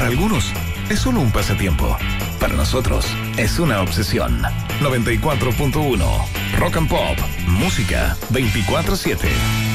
algunos es solo un pasatiempo. Para nosotros es una obsesión. 94.1 Rock and Pop. Música 24/7.